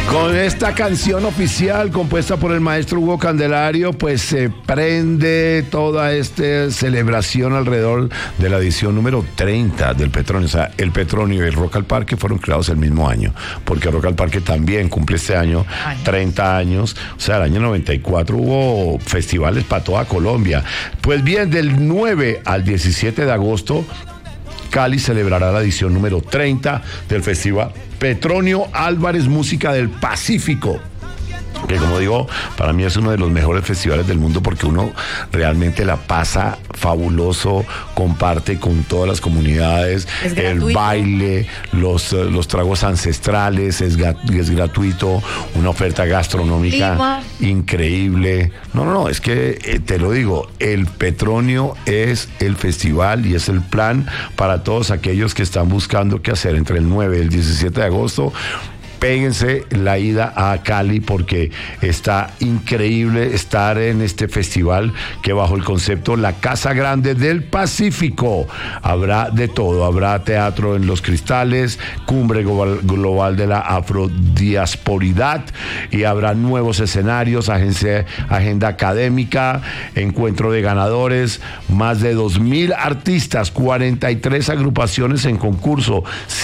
Con esta canción oficial compuesta por el maestro Hugo Candelario, pues se prende toda esta celebración alrededor de la edición número 30 del Petronio. O sea, el Petronio y el Rock al Parque fueron creados el mismo año, porque Rock al Parque también cumple este año 30 años. O sea, el año 94 hubo festivales para toda Colombia. Pues bien, del 9 al 17 de agosto, Cali celebrará la edición número 30 del Festival Petronio Álvarez Música del Pacífico, que, como digo, para mí es uno de los mejores festivales del mundo, porque uno realmente la pasa fabuloso, comparte con todas las comunidades, el baile, los tragos ancestrales, es gratuito, una oferta gastronómica increíble. No, es que te lo digo, el Petronio es el festival y es el plan para todos aquellos que están buscando qué hacer entre el 9 y el 17 de agosto. Péguense la ida a Cali, porque está increíble estar en este festival que, bajo el concepto La Casa Grande del Pacífico, habrá de todo. Habrá teatro en Los Cristales, cumbre global de la afrodiasporidad, y habrá nuevos escenarios, agenda académica, encuentro de ganadores, más de 2,000 artistas, 43 agrupaciones en concurso,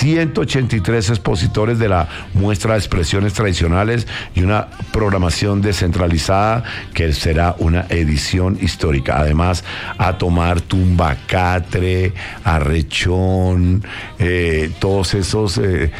183 expositores de la muestra de expresiones tradicionales y una programación descentralizada que será una edición histórica. Además, a tomar tumbacatre, arrechón, todos esos,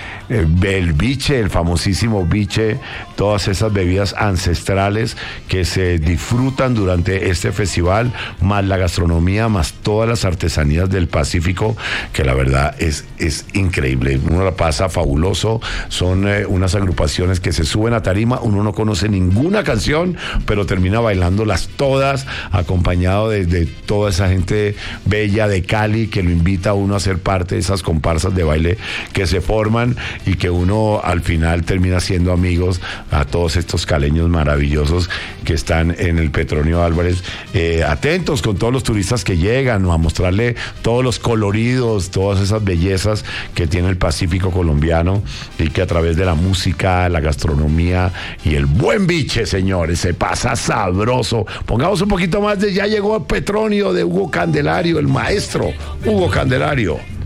el biche, el famosísimo biche, todas esas bebidas ancestrales que se disfrutan durante este festival, más la gastronomía, más todas las artesanías del Pacífico, que la verdad es increíble. Uno la pasa fabuloso. Son unas agrupaciones que se suben a tarima, uno no conoce ninguna canción, pero termina bailándolas todas, acompañado de toda esa gente bella de Cali, que lo invita a uno a ser parte de esas comparsas de baile que se forman, y que uno al final termina siendo amigos a todos estos caleños maravillosos que están en el Petronio Álvarez. Atentos con todos los turistas que llegan, a mostrarle todos los coloridos, todas esas bellezas que tiene el Pacífico colombiano, y que a través de la música, la gastronomía y el buen biche, señores, se pasa sabroso. Pongamos un poquito más de Ya Llegó el Petronio, de Hugo Candelario, el maestro Hugo Candelario.